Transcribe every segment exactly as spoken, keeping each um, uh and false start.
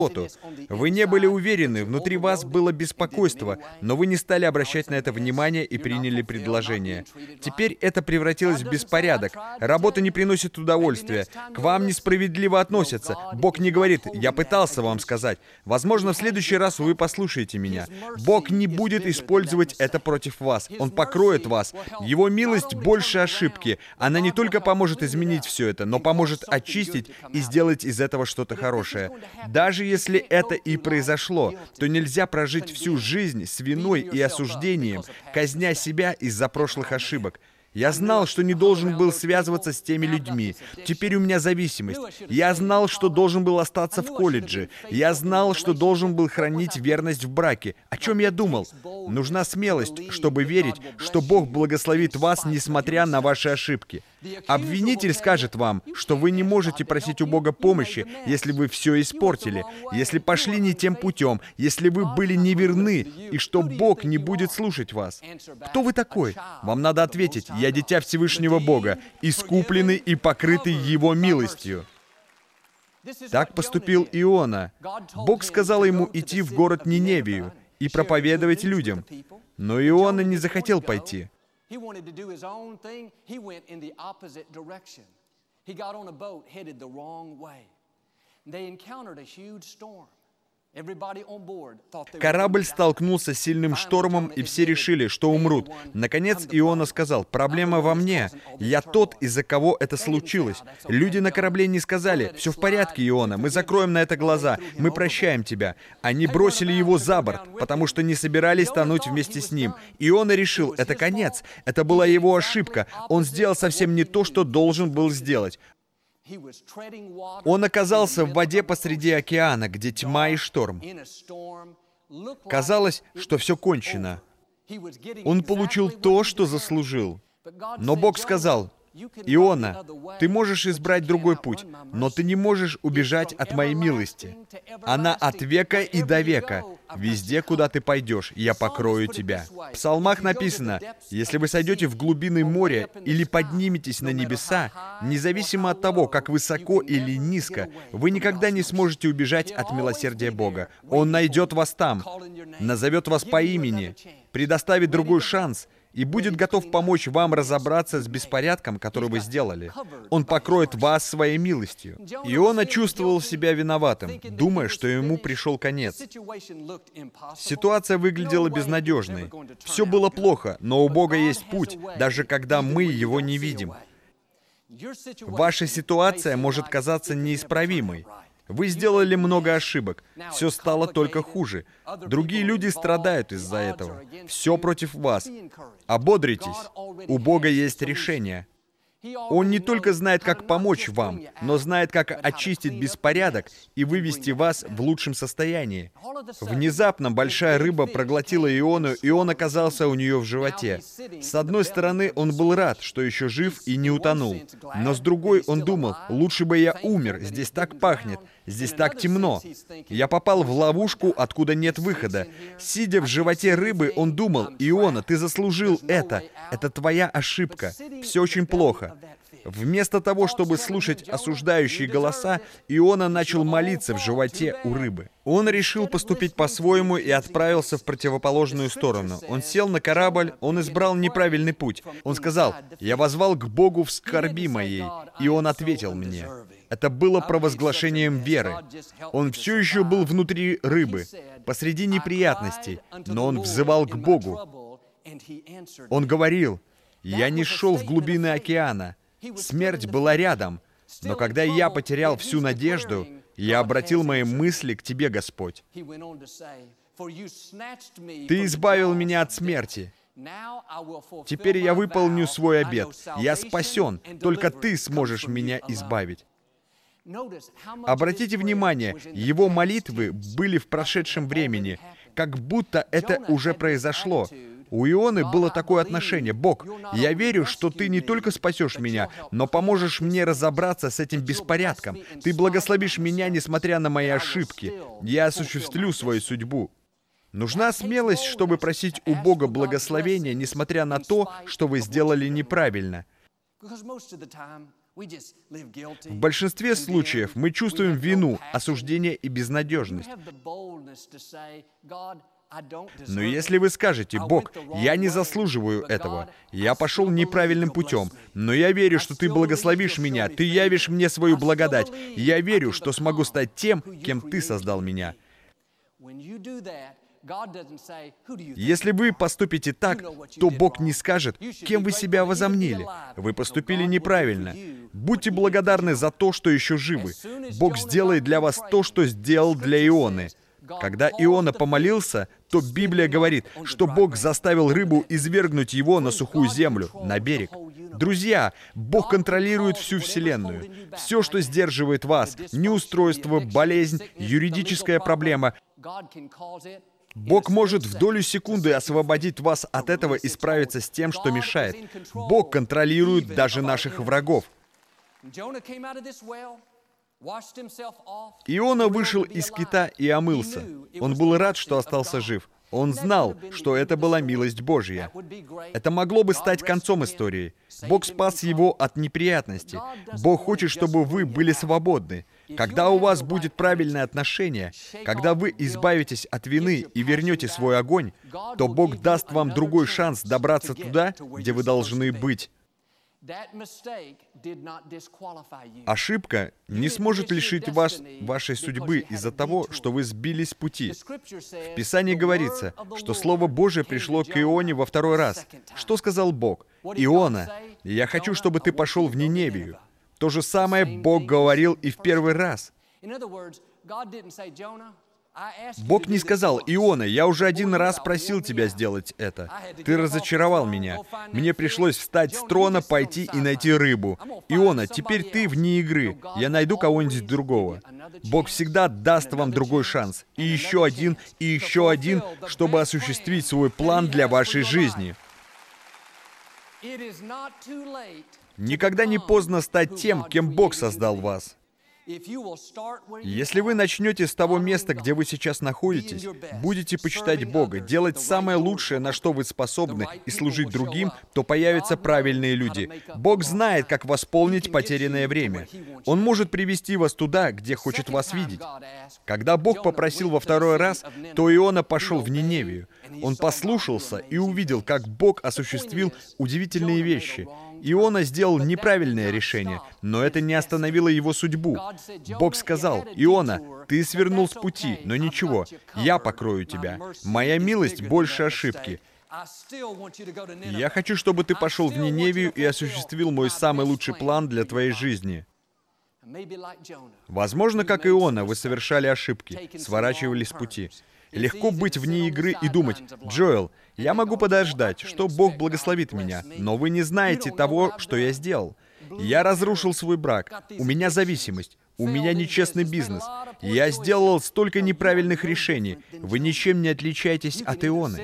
Вы не были уверены, внутри вас было беспокойство, но вы не стали обращать на это внимание и приняли предложение. Теперь это превратилось в беспорядок. Работа не приносит удовольствия. К вам несправедливо относятся. Бог не говорит: «Я пытался вам сказать». Возможно, в следующий раз вы послушаете меня. Бог не будет использовать это против вас. Он покроет вас. Его милость больше ошибки. Она не только поможет изменить все это, но поможет очистить и сделать из этого что-то хорошее. Даже если это и произошло, то нельзя прожить всю жизнь с виной и осуждением, казня себя из-за прошлых ошибок. Я знал, что не должен был связываться с теми людьми. Теперь у меня зависимость. Я знал, что должен был остаться в колледже. Я знал, что должен был хранить верность в браке. О чем я думал? Нужна смелость, чтобы верить, что Бог благословит вас, несмотря на ваши ошибки. Обвинитель скажет вам, что вы не можете просить у Бога помощи, если вы все испортили, если пошли не тем путем, если вы были неверны, и что Бог не будет слушать вас. Кто вы такой? Вам надо ответить: «Я дитя Всевышнего Бога, искупленный и покрытый Его милостью». Так поступил Иона. Бог сказал ему идти в город Ниневию и проповедовать людям, но Иона не захотел пойти. Корабль столкнулся с сильным штормом, и все решили, что умрут. Наконец Иона сказал: «Проблема во мне. Я тот, из-за кого это случилось». Люди на корабле не сказали: «Все в порядке, Иона, мы закроем на это глаза, мы прощаем тебя». Они бросили его за борт, потому что не собирались тонуть вместе с ним. Иона решил: это конец, это была его ошибка. Он сделал совсем не то, что должен был сделать. Он оказался в воде посреди океана, где тьма и шторм. Казалось, что все кончено. Он получил то, что заслужил. Но Бог сказал: «Иона, ты можешь избрать другой путь, но ты не можешь убежать от моей милости. Она от века и до века. Везде, куда ты пойдешь, я покрою тебя». В Псалмах написано: «Если вы сойдете в глубины моря или подниметесь на небеса, независимо от того, как высоко или низко, вы никогда не сможете убежать от милосердия Бога. Он найдет вас там, назовет вас по имени, предоставит другой шанс и будет готов помочь вам разобраться с беспорядком, который вы сделали. Он покроет вас своей милостью». Иона чувствовал себя виноватым, думая, что ему пришел конец. Ситуация выглядела безнадежной. Все было плохо, но у Бога есть путь, даже когда мы его не видим. Ваша ситуация может казаться неисправимой. Вы сделали много ошибок. Все стало только хуже. Другие люди страдают из-за этого. Все против вас. Ободритесь. У Бога есть решение. Он не только знает, как помочь вам, но знает, как очистить беспорядок и вывести вас в лучшем состоянии. Внезапно большая рыба проглотила Иону, и он оказался у нее в животе. С одной стороны, он был рад, что еще жив и не утонул. Но с другой, он думал: лучше бы я умер, здесь так пахнет, здесь так темно. Я попал в ловушку, откуда нет выхода. Сидя в животе рыбы, он думал: Иона, ты заслужил это. Это твоя ошибка. Все очень плохо. Вместо того, чтобы слушать осуждающие голоса, Иона начал молиться в животе у рыбы. Он решил поступить по-своему и отправился в противоположную сторону. Он сел на корабль, он избрал неправильный путь. Он сказал: «Я воззвал к Богу в скорби моей, и Он ответил мне». Это было провозглашением веры. Он все еще был внутри рыбы, посреди неприятностей, но он взывал к Богу. Он говорил: «Я не шел в глубины океана. Смерть была рядом. Но когда я потерял всю надежду, я обратил мои мысли к Тебе, Господь. Ты избавил меня от смерти. Теперь я выполню свой обет. Я спасен. Только Ты сможешь меня избавить». Обратите внимание, его молитвы были в прошедшем времени, как будто это уже произошло. У Ионы было такое отношение: «Бог, я верю, что Ты не только спасешь меня, но поможешь мне разобраться с этим беспорядком. Ты благословишь меня, несмотря на мои ошибки. Я осуществлю свою судьбу». Нужна смелость, чтобы просить у Бога благословения, несмотря на то, что вы сделали неправильно. В большинстве случаев мы чувствуем вину, осуждение и безнадежность. Но если вы скажете: «Бог, я не заслуживаю этого, я пошел неправильным путем, но я верю, что Ты благословишь меня, Ты явишь мне свою благодать, я верю, что смогу стать тем, кем Ты создал меня». Если вы поступите так, то Бог не скажет: «Кем вы себя возомнили? Вы поступили неправильно». Будьте благодарны за то, что еще живы. Бог сделает для вас то, что сделал для Ионы. Когда Иона помолился, то Библия говорит, что Бог заставил рыбу извергнуть его на сухую землю, на берег. Друзья, Бог контролирует всю Вселенную. Все, что сдерживает вас, неустройство, болезнь, юридическая проблема, Бог может в долю секунды освободить вас от этого и справиться с тем, что мешает. Бог контролирует даже наших врагов. Иона вышел из кита и омылся. Он был рад, что остался жив. Он знал, что это была милость Божья. Это могло бы стать концом истории. Бог спас его от неприятностей. Бог хочет, чтобы вы были свободны. Когда у вас будет правильное отношение, когда вы избавитесь от вины и вернете свой огонь, то Бог даст вам другой шанс добраться туда, где вы должны быть. Ошибка не сможет лишить вас вашей судьбы из-за того, что вы сбились с пути. В Писании говорится, что Слово Божие пришло к Ионе во второй раз. Что сказал Бог? «Иона, я хочу, чтобы ты пошел в Ниневию». То же самое Бог говорил и в первый раз. Бог не сказал: «Иона, я уже один раз просил тебя сделать это. Ты разочаровал меня. Мне пришлось встать с трона, пойти и найти рыбу. Иона, теперь ты вне игры. Я найду кого-нибудь другого». Бог всегда даст вам другой шанс. И еще один, и еще один, чтобы осуществить свой план для вашей жизни. Никогда не поздно стать тем, кем Бог создал вас. Если вы начнете с того места, где вы сейчас находитесь, будете почитать Бога, делать самое лучшее, на что вы способны, и служить другим, то появятся правильные люди. Бог знает, как восполнить потерянное время. Он может привести вас туда, где хочет вас видеть. Когда Бог попросил во второй раз, то Иона пошел в Ниневию. Он послушался и увидел, как Бог осуществил удивительные вещи. Иона сделал неправильное решение, но это не остановило его судьбу. Бог сказал: «Иона, ты свернул с пути, но ничего, я покрою тебя. Моя милость больше ошибки. Я хочу, чтобы ты пошел в Ниневию и осуществил мой самый лучший план для твоей жизни». Возможно, как Иона, вы совершали ошибки, сворачивали с пути. Легко быть вне игры и думать: «Джоэл, я могу подождать, что Бог благословит меня, но вы не знаете того, что я сделал. Я разрушил свой брак, у меня зависимость, у меня нечестный бизнес, я сделал столько неправильных решений, вы ничем не отличаетесь от Ионы».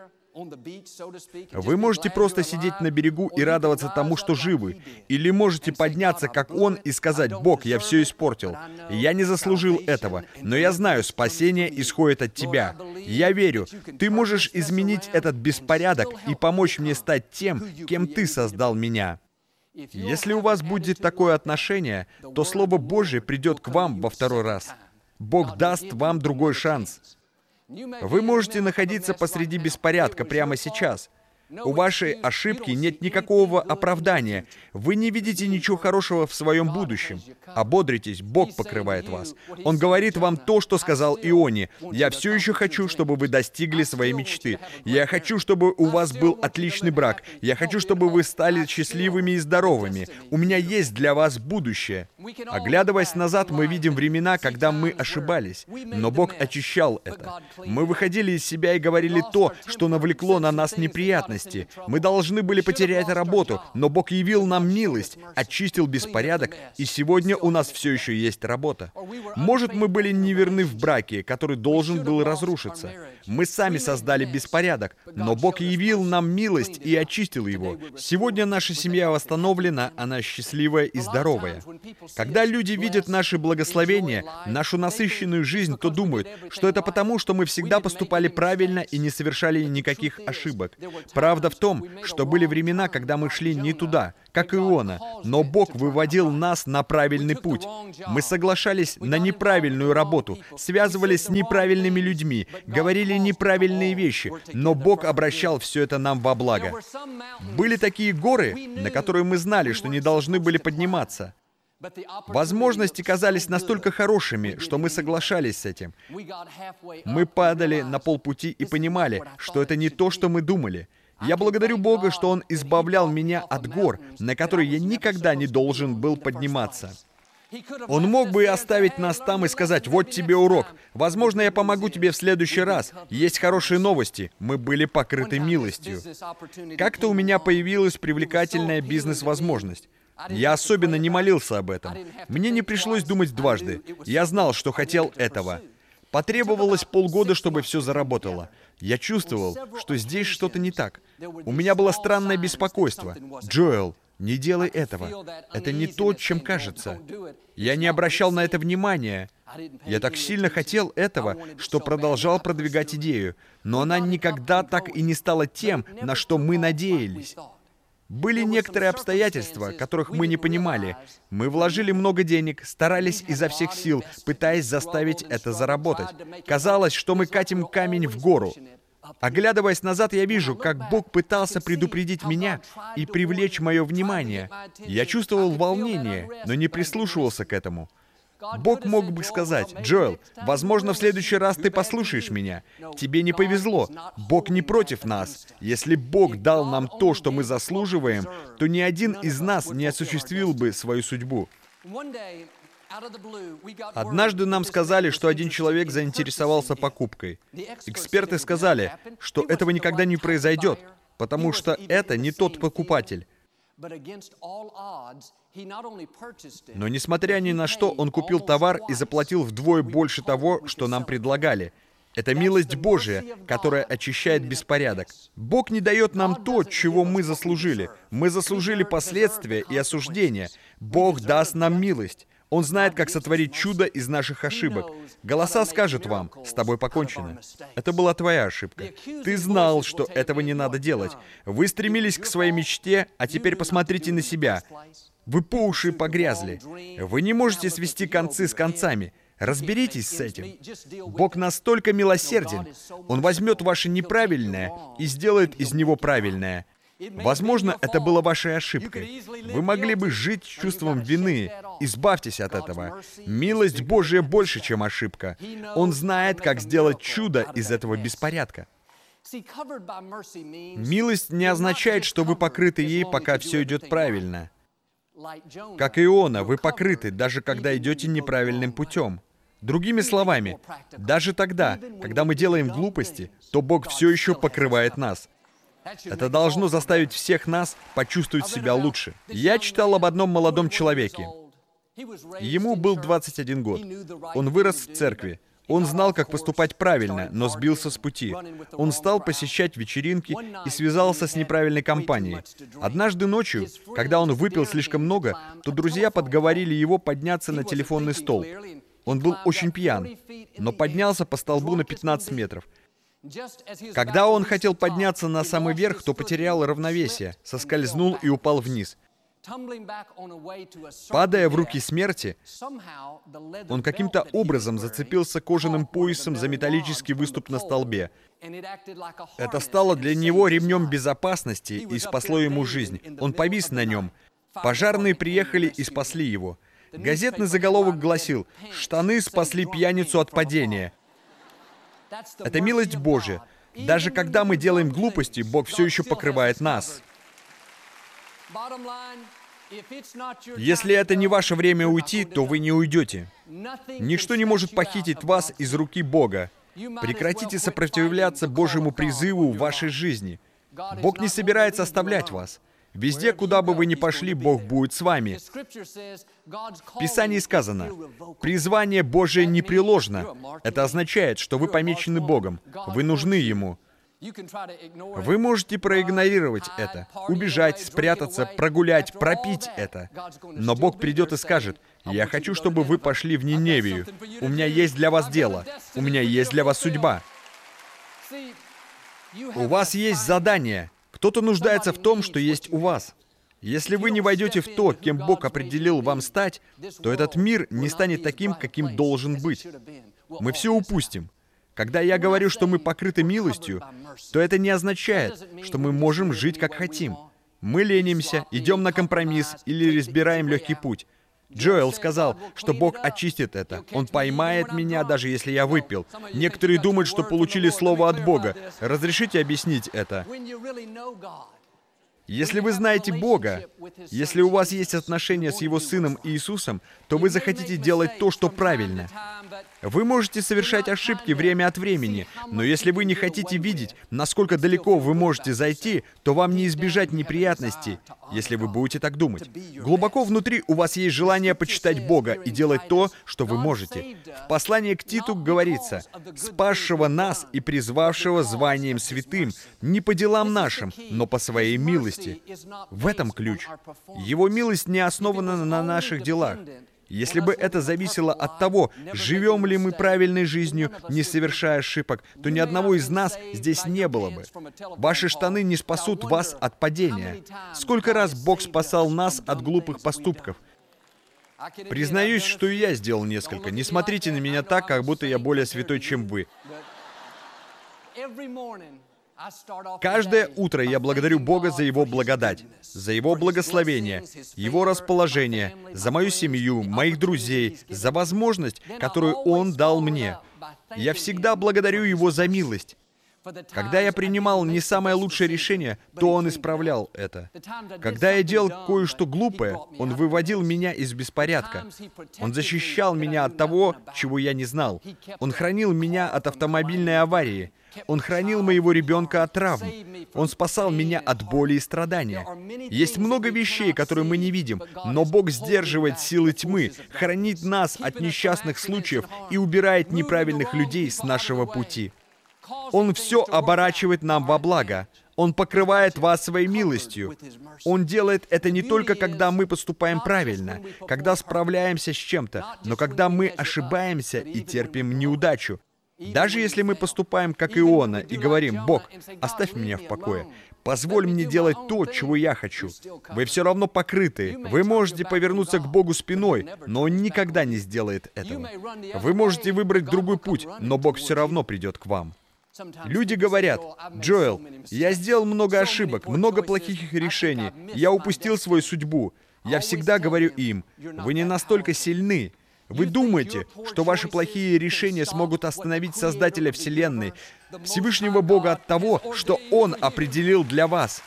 Вы можете просто сидеть на берегу и радоваться тому, что живы. Или можете подняться, как он, и сказать: «Бог, я все испортил. Я не заслужил этого, но я знаю, спасение исходит от Тебя. Я верю, Ты можешь изменить этот беспорядок и помочь мне стать тем, кем Ты создал меня». Если у вас будет такое отношение, то Слово Божье придет к вам во второй раз. Бог даст вам другой шанс. Вы можете находиться посреди беспорядка прямо сейчас. У вашей ошибки нет никакого оправдания. Вы не видите ничего хорошего в своем будущем. Ободритесь, Бог покрывает вас. Он говорит вам то, что сказал Ионе: «Я все еще хочу, чтобы вы достигли своей мечты. Я хочу, чтобы у вас был отличный брак. Я хочу, чтобы вы стали счастливыми и здоровыми. У меня есть для вас будущее». Оглядываясь назад, мы видим времена, когда мы ошибались. Но Бог очищал это. Мы выходили из себя и говорили то, что навлекло на нас неприятности. Мы должны были потерять работу, но Бог явил нам милость, очистил беспорядок, и сегодня у нас все еще есть работа. Может, мы были неверны в браке, который должен был разрушиться. Мы сами создали беспорядок, но Бог явил нам милость и очистил его. Сегодня наша семья восстановлена, она счастливая и здоровая. Когда люди видят наши благословения, нашу насыщенную жизнь, то думают, что это потому, что мы всегда поступали правильно и не совершали никаких ошибок. Правда в том, что были времена, когда мы шли не туда, как Иона, но Бог выводил нас на правильный путь. Мы соглашались на неправильную работу, связывались с неправильными людьми, говорили неправильные вещи, но Бог обращал все это нам во благо. Были такие горы, на которые мы знали, что не должны были подниматься. Возможности казались настолько хорошими, что мы соглашались с этим. Мы падали на полпути и понимали, что это не то, что мы думали. Я благодарю Бога, что Он избавлял меня от гор, на которые я никогда не должен был подниматься. Он мог бы и оставить нас там и сказать: «Вот тебе урок. Возможно, я помогу тебе в следующий раз. Есть хорошие новости. Мы были покрыты милостью». Как-то у меня появилась привлекательная бизнес-возможность. Я особенно не молился об этом. Мне не пришлось думать дважды. Я знал, что хотел этого. Потребовалось полгода, чтобы все заработало. Я чувствовал, что здесь что-то не так. У меня было странное беспокойство. «Джоэл, не делай этого. Это не то, чем кажется». Я не обращал на это внимания. Я так сильно хотел этого, что продолжал продвигать идею, но она никогда так и не стала тем, на что мы надеялись. Были некоторые обстоятельства, которых мы не понимали. Мы вложили много денег, старались изо всех сил, пытаясь заставить это заработать. Казалось, что мы катим камень в гору. Оглядываясь назад, я вижу, как Бог пытался предупредить меня и привлечь мое внимание. Я чувствовал волнение, но не прислушивался к этому. Бог мог бы сказать: «Джоэл, возможно, в следующий раз ты послушаешь меня. Тебе не повезло. Бог не против нас. Если Бог дал нам то, что мы заслуживаем, то ни один из нас не осуществил бы свою судьбу». Однажды нам сказали, что один человек заинтересовался покупкой. Эксперты сказали, что этого никогда не произойдет, потому что это не тот покупатель. Но несмотря ни на что, он купил товар и заплатил вдвое больше того, что нам предлагали. Это милость Божия, которая очищает беспорядок. Бог не дает нам то, чего мы заслужили. Мы заслужили последствия и осуждение. Бог даст нам милость. Он знает, как сотворить чудо из наших ошибок. Голоса скажут вам: «С тобой покончено». Это была твоя ошибка. Ты знал, что этого не надо делать. Вы стремились к своей мечте, а теперь посмотрите на себя. Вы по уши погрязли. Вы не можете свести концы с концами. Разберитесь с этим. Бог настолько милосерден. Он возьмет ваше неправильное и сделает из него правильное. Возможно, это было вашей ошибкой. Вы могли бы жить с чувством вины. Избавьтесь от этого. Милость Божия больше, чем ошибка. Он знает, как сделать чудо из этого беспорядка. Милость не означает, что вы покрыты ей, пока все идет правильно. Как Иона, вы покрыты, даже когда идете неправильным путем. Другими словами, даже тогда, когда мы делаем глупости, то Бог все еще покрывает нас. Это должно заставить всех нас почувствовать себя лучше. Я читал об одном молодом человеке. Ему был двадцать один год. Он вырос в церкви. Он знал, как поступать правильно, но сбился с пути. Он стал посещать вечеринки и связался с неправильной компанией. Однажды ночью, когда он выпил слишком много, то друзья подговорили его подняться на телефонный стол. Он был очень пьян, но поднялся по столбу на пятнадцать метров. Когда он хотел подняться на самый верх, то потерял равновесие, соскользнул и упал вниз. Падая в руки смерти, он каким-то образом зацепился кожаным поясом за металлический выступ на столбе. Это стало для него ремнем безопасности и спасло ему жизнь. Он повис на нем. Пожарные приехали и спасли его. Газетный заголовок гласил: «Штаны спасли пьяницу от падения». Это милость Божия. Даже когда мы делаем глупости, Бог все еще покрывает нас. Если это не ваше время уйти, то вы не уйдете. Ничто не может похитить вас из руки Бога. Прекратите сопротивляться Божьему призыву в вашей жизни. Бог не собирается оставлять вас. Везде, куда бы вы ни пошли, Бог будет с вами. В Писании сказано: «Призвание Божие непреложно». Это означает, что вы помечены Богом, вы нужны Ему. Вы можете проигнорировать это, убежать, спрятаться, прогулять, пропить это. Но Бог придет и скажет: «Я хочу, чтобы вы пошли в Ниневию. У меня есть для вас дело. У меня есть для вас судьба». У вас есть задание. Кто-то нуждается в том, что есть у вас. Если вы не войдете в то, кем Бог определил вам стать, то этот мир не станет таким, каким должен быть. Мы все упустим. Когда я говорю, что мы покрыты милостью, то это не означает, что мы можем жить как хотим. Мы ленимся, идем на компромисс или разбираем легкий путь. Джоэл сказал, что Бог очистит это. Он поймает меня, даже если я выпил. Некоторые думают, что получили слово от Бога. Разрешите объяснить это? Если вы знаете Бога, если у вас есть отношения с Его Сыном Иисусом, то вы захотите делать то, что правильно. Вы можете совершать ошибки время от времени, но если вы не хотите видеть, насколько далеко вы можете зайти, то вам не избежать неприятностей, если вы будете так думать. Глубоко внутри у вас есть желание почитать Бога и делать то, что вы можете. В послании к Титу говорится: «Спасшего нас и призвавшего званием святым, не по делам нашим, но по своей милости». В этом ключ. Его милость не основана на наших делах. Если бы это зависело от того, живем ли мы правильной жизнью, не совершая ошибок, то ни одного из нас здесь не было бы. Ваши штаны не спасут вас от падения. Сколько раз Бог спасал нас от глупых поступков? Признаюсь, что и я сделал несколько. Не смотрите на меня так, как будто я более святой, чем вы. Каждое утро я благодарю Бога за Его благодать, за Его благословение, Его расположение, за мою семью, моих друзей, за возможность, которую Он дал мне. Я всегда благодарю Его за милость. Когда я принимал не самое лучшее решение, то Он исправлял это. Когда я делал кое-что глупое, Он выводил меня из беспорядка. Он защищал меня от того, чего я не знал. Он хранил меня от автомобильной аварии. Он хранил моего ребенка от травм. Он спасал меня от боли и страдания. Есть много вещей, которые мы не видим, но Бог сдерживает силы тьмы, хранит нас от несчастных случаев и убирает неправильных людей с нашего пути. Он все оборачивает нам во благо. Он покрывает вас своей милостью. Он делает это не только, когда мы поступаем правильно, когда справляемся с чем-то, но когда мы ошибаемся и терпим неудачу. Даже если мы поступаем как Иона и говорим: «Бог, оставь меня в покое, позволь мне делать то, чего я хочу», вы все равно покрыты. Вы можете повернуться к Богу спиной, но Он никогда не сделает этого. Вы можете выбрать другой путь, но Бог все равно придет к вам. Люди говорят: «Джоэл, я сделал много ошибок, много плохих решений, я упустил свою судьбу». Я всегда говорю им: «Вы не настолько сильны. Вы думаете, что ваши плохие решения смогут остановить Создателя Вселенной, Всевышнего Бога, от того, что Он определил для вас?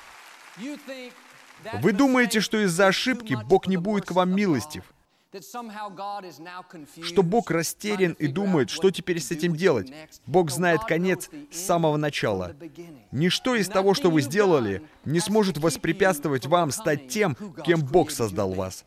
Вы думаете, что из-за ошибки Бог не будет к вам милостив? Что Бог растерян и думает, что теперь с этим делать? Бог знает конец с самого начала. Ничто из того, что вы сделали, не сможет воспрепятствовать вам стать тем, кем Бог создал вас.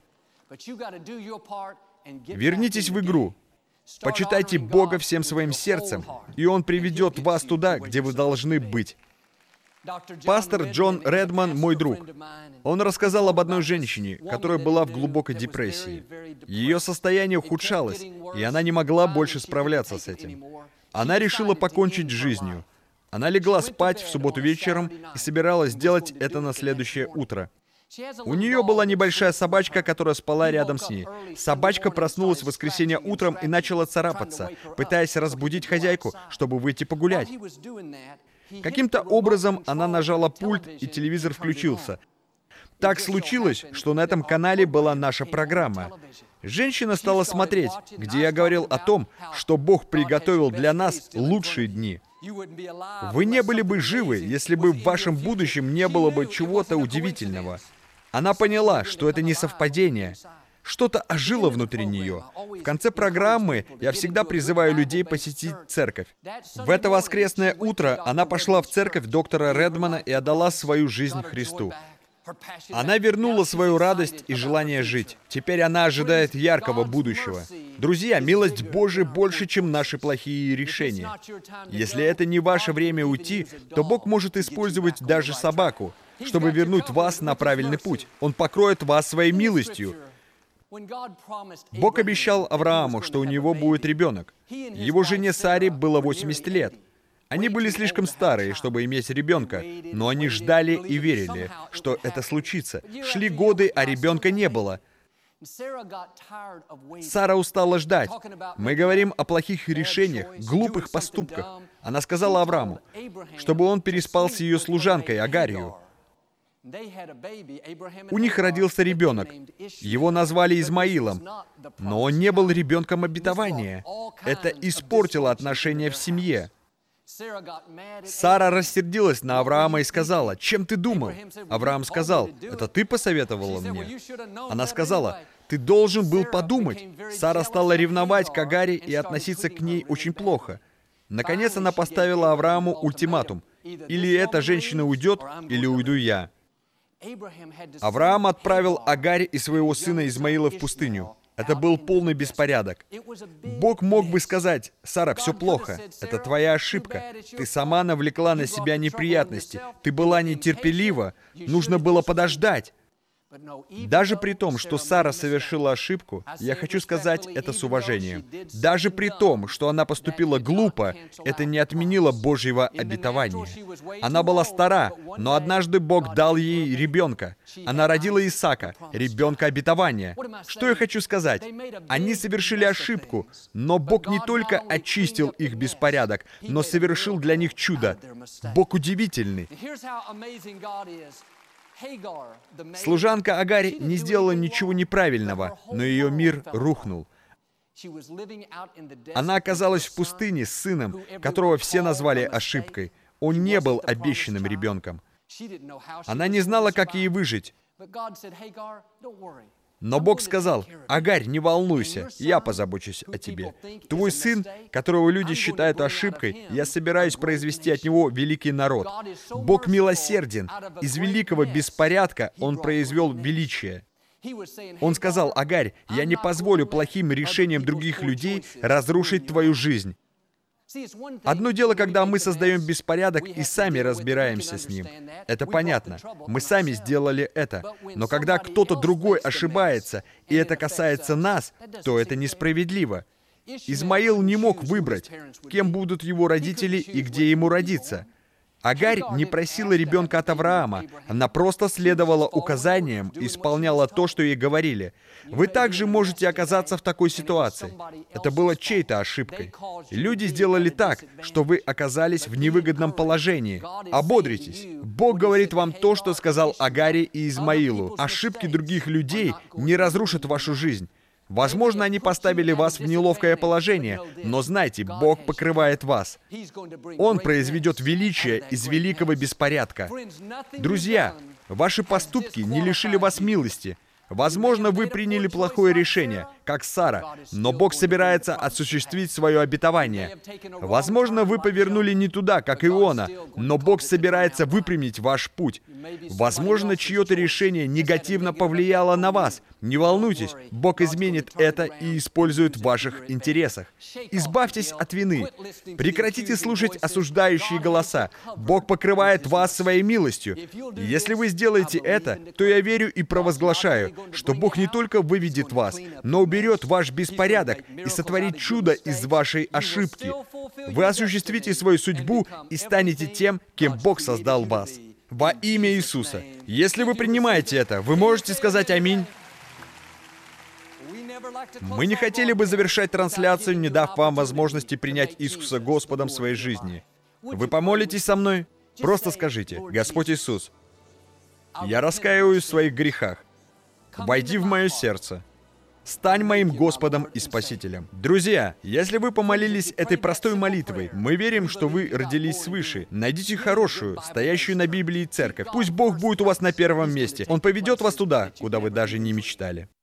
Вернитесь в игру. Почитайте Бога всем своим сердцем, и Он приведет вас туда, где вы должны быть. Пастор Джон Редман, мой друг, он рассказал об одной женщине, которая была в глубокой депрессии. Ее состояние ухудшалось, и она не могла больше справляться с этим. Она решила покончить с жизнью. Она легла спать в субботу вечером и собиралась сделать это на следующее утро. У нее была небольшая собачка, которая спала рядом с ней. Собачка проснулась в воскресенье утром и начала царапаться, пытаясь разбудить хозяйку, чтобы выйти погулять. Каким-то образом она нажала пульт, и телевизор включился. Так случилось, что на этом канале была наша программа. Женщина стала смотреть, где я говорил о том, что Бог приготовил для нас лучшие дни. Вы не были бы живы, если бы в вашем будущем не было бы чего-то удивительного. Она поняла, что это не совпадение. Что-то ожило внутри нее. В конце программы я всегда призываю людей посетить церковь. В это воскресное утро она пошла в церковь доктора Редмана и отдала свою жизнь Христу. Она вернула свою радость и желание жить. Теперь она ожидает яркого будущего. Друзья, милость Божия больше, чем наши плохие решения. Если это не ваше время уйти, то Бог может использовать даже собаку, чтобы вернуть вас на правильный путь. Он покроет вас своей милостью. Бог обещал Аврааму, что у него будет ребенок. Его жене Саре было восемьдесят лет. Они были слишком старые, чтобы иметь ребенка, но они ждали и верили, что это случится. Шли годы, а ребенка не было. Сара устала ждать. Мы говорим о плохих решениях, глупых поступках. Она сказала Аврааму, чтобы он переспал с ее служанкой Агарью. У них родился ребенок. Его назвали Измаилом, но он не был ребенком обетования. Это испортило отношения в семье. Сара рассердилась на Авраама и сказала, «Чем ты думал?» Авраам сказал, «Это ты посоветовала мне?» Она сказала, «Ты должен был подумать». Сара стала ревновать к Агаре и относиться к ней очень плохо. Наконец она поставила Аврааму ультиматум. «Или эта женщина уйдет, или уйду я». Авраам отправил Агарь и своего сына Измаила в пустыню. Это был полный беспорядок. Бог мог бы сказать, «Сара, все плохо. Это твоя ошибка. Ты сама навлекла на себя неприятности. Ты была нетерпелива. Нужно было подождать». Даже при том, что Сара совершила ошибку, я хочу сказать это с уважением. Даже при том, что она поступила глупо, это не отменило Божьего обетования. Она была стара, но однажды Бог дал ей ребенка. Она родила Исаака, ребенка обетования. Что я хочу сказать? Они совершили ошибку, но Бог не только очистил их беспорядок, но совершил для них чудо. Бог удивительный. Служанка Агарь не сделала ничего неправильного, но ее мир рухнул. Она оказалась в пустыне с сыном, которого все назвали ошибкой. Он не был обещанным ребенком. Она не знала, как ей выжить. Но Бог сказал, «Агарь, не волнуйся, я позабочусь о тебе. Твой сын, которого люди считают ошибкой, я собираюсь произвести от него великий народ». Бог милосерден. Из великого беспорядка Он произвел величие. Он сказал, «Агарь, я не позволю плохим решениям других людей разрушить твою жизнь». Одно дело, когда мы создаем беспорядок и сами разбираемся с ним. Это понятно. Мы сами сделали это. Но когда кто-то другой ошибается, и это касается нас, то это несправедливо. Измаил не мог выбрать, кем будут его родители и где ему родиться. Агарь не просила ребенка от Авраама. Она просто следовала указаниям и исполняла то, что ей говорили. Вы также можете оказаться в такой ситуации. Это было чьей-то ошибкой. Люди сделали так, что вы оказались в невыгодном положении. Ободритесь. Бог говорит вам то, что сказал Агаре и Измаилу. Ошибки других людей не разрушат вашу жизнь. Возможно, они поставили вас в неловкое положение, но знайте, Бог покрывает вас. Он произведет величие из великого беспорядка. Друзья, ваши поступки не лишили вас милости. Возможно, вы приняли плохое решение, как Сара, но Бог собирается осуществить свое обетование. Возможно, вы повернули не туда, как Иона, но Бог собирается выпрямить ваш путь. Возможно, чье-то решение негативно повлияло на вас. Не волнуйтесь, Бог изменит это и использует в ваших интересах. Избавьтесь от вины. Прекратите слушать осуждающие голоса. Бог покрывает вас своей милостью. Если вы сделаете это, то я верю и провозглашаю, что Бог не только выведет вас, но уберет ваш беспорядок и сотворит чудо из вашей ошибки. Вы осуществите свою судьбу и станете тем, кем Бог создал вас. Во имя Иисуса. Если вы принимаете это, вы можете сказать «Аминь». Мы не хотели бы завершать трансляцию, не дав вам возможности принять Иисуса Господом в своей жизни. Вы помолитесь со мной? Просто скажите: «Господь Иисус, я раскаиваюсь в своих грехах. Войди в мое сердце. Стань моим Господом и Спасителем». Друзья, если вы помолились этой простой молитвой, мы верим, что вы родились свыше. Найдите хорошую, стоящую на Библии церковь. Пусть Бог будет у вас на первом месте. Он поведет вас туда, куда вы даже не мечтали.